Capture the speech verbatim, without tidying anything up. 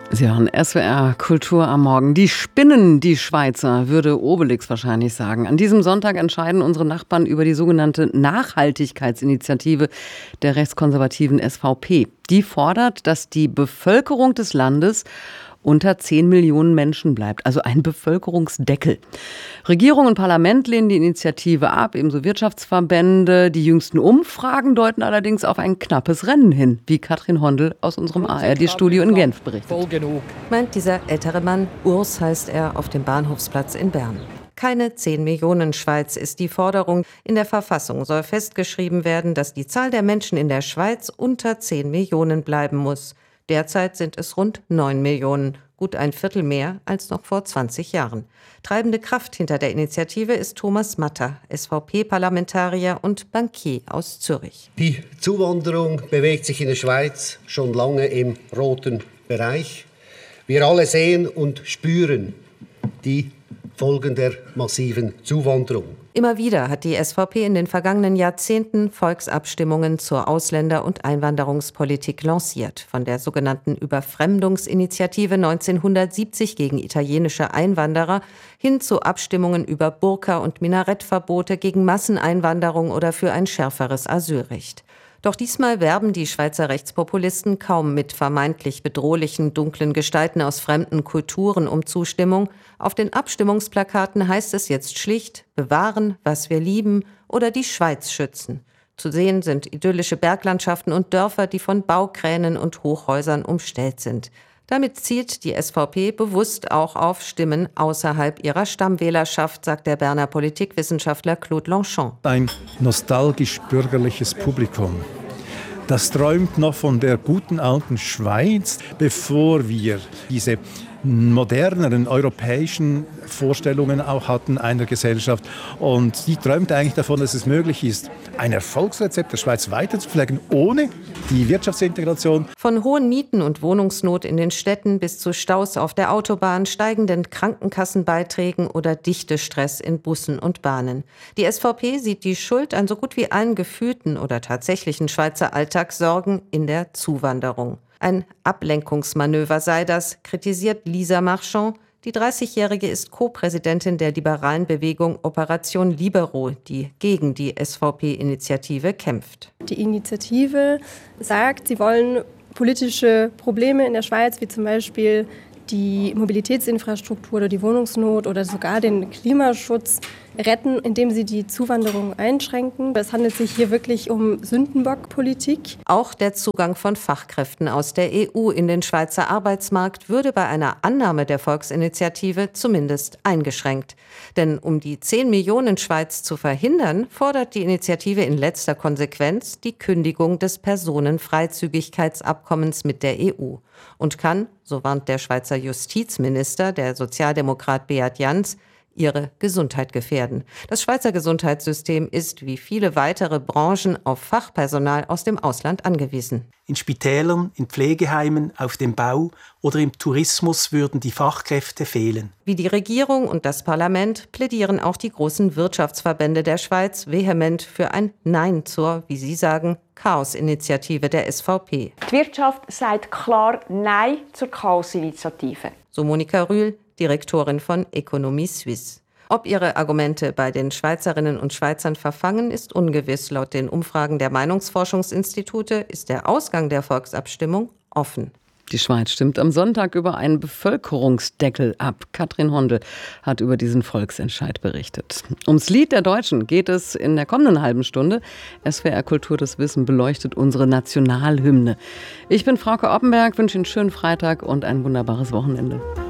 Sie hören S W R Kultur am Morgen. Die spinnen, die Schweizer, würde Obelix wahrscheinlich sagen. An diesem Sonntag entscheiden unsere Nachbarn über die sogenannte Nachhaltigkeitsinitiative der rechtskonservativen S V P. Die fordert, dass die Bevölkerung des Landes unter zehn Millionen Menschen bleibt, also ein Bevölkerungsdeckel. Regierung und Parlament lehnen die Initiative ab, ebenso Wirtschaftsverbände. Die jüngsten Umfragen deuten allerdings auf ein knappes Rennen hin, wie Katrin Hondel aus unserem A R D-Studio in Genf berichtet. Meint dieser ältere Mann, Urs heißt er, auf dem Bahnhofsplatz in Bern. Keine zehn Millionen Schweiz ist die Forderung. In der Verfassung soll festgeschrieben werden, dass die Zahl der Menschen in der Schweiz unter zehn Millionen bleiben muss. Derzeit sind es rund neun Millionen, gut ein Viertel mehr als noch vor zwanzig Jahren. Treibende Kraft hinter der Initiative ist Thomas Matter, S V P-Parlamentarier und Bankier aus Zürich. Die Zuwanderung bewegt sich in der Schweiz schon lange im roten Bereich. Wir alle sehen und spüren die Folgen der massiven Zuwanderung. Immer wieder hat die S V P in den vergangenen Jahrzehnten Volksabstimmungen zur Ausländer- und Einwanderungspolitik lanciert. Von der sogenannten Überfremdungsinitiative neunzehnhundertsiebzig gegen italienische Einwanderer hin zu Abstimmungen über Burka- und Minarettverbote gegen Masseneinwanderung oder für ein schärferes Asylrecht. Doch diesmal werben die Schweizer Rechtspopulisten kaum mit vermeintlich bedrohlichen, dunklen Gestalten aus fremden Kulturen um Zustimmung. Auf den Abstimmungsplakaten heißt es jetzt schlicht: bewahren, was wir lieben oder die Schweiz schützen. Zu sehen sind idyllische Berglandschaften und Dörfer, die von Baukränen und Hochhäusern umstellt sind. Damit zielt die S V P bewusst auch auf Stimmen außerhalb ihrer Stammwählerschaft, sagt der Berner Politikwissenschaftler Claude Lanchon. Ein nostalgisch-bürgerliches Publikum. Das träumt noch von der guten alten Schweiz, bevor wir diese moderneren europäischen Vorstellungen auch hatten einer Gesellschaft. Und die träumt eigentlich davon, dass es möglich ist, ein Erfolgsrezept der Schweiz weiterzupflegen, ohne die Wirtschaftsintegration. Von hohen Mieten und Wohnungsnot in den Städten bis zu Staus auf der Autobahn, steigenden Krankenkassenbeiträgen oder Dichtestress in Bussen und Bahnen. Die S V P sieht die Schuld an so gut wie allen gefühlten oder tatsächlichen Schweizer Alltagssorgen in der Zuwanderung. Ein Ablenkungsmanöver sei das, kritisiert Lisa Marchand. Die dreißigjährige ist Co-Präsidentin der liberalen Bewegung Operation Libero, die gegen die S V P-Initiative kämpft. Die Initiative sagt, sie wollen politische Probleme in der Schweiz, wie zum Beispiel die Mobilitätsinfrastruktur oder die Wohnungsnot oder sogar den Klimaschutz retten, indem sie die Zuwanderung einschränken. Es handelt sich hier wirklich um Sündenbockpolitik. Auch der Zugang von Fachkräften aus der E U in den Schweizer Arbeitsmarkt würde bei einer Annahme der Volksinitiative zumindest eingeschränkt. Denn um die zehn Millionen Schweiz zu verhindern, fordert die Initiative in letzter Konsequenz die Kündigung des Personenfreizügigkeitsabkommens mit der E U und kann, so warnt der Schweizer Justizminister, der Sozialdemokrat Beat Jans, ihre Gesundheit gefährden. Das Schweizer Gesundheitssystem ist wie viele weitere Branchen auf Fachpersonal aus dem Ausland angewiesen. In Spitälern, in Pflegeheimen, auf dem Bau oder im Tourismus würden die Fachkräfte fehlen. Wie die Regierung und das Parlament plädieren auch die großen Wirtschaftsverbände der Schweiz vehement für ein Nein zur, wie sie sagen, Chaos-Initiative der S V P. Die Wirtschaft sagt klar Nein zur Chaos-Initiative. So Monika Rühl, Direktorin von Economie Suisse. Ob ihre Argumente bei den Schweizerinnen und Schweizern verfangen, ist ungewiss. Laut den Umfragen der Meinungsforschungsinstitute ist der Ausgang der Volksabstimmung offen. Die Schweiz stimmt am Sonntag über einen Bevölkerungsdeckel ab. Katrin Hondel hat über diesen Volksentscheid berichtet. Ums Lied der Deutschen geht es in der kommenden halben Stunde. S W R Kultur das Wissen beleuchtet unsere Nationalhymne. Ich bin Frauke Oppenberg, wünsche Ihnen einen schönen Freitag und ein wunderbares Wochenende.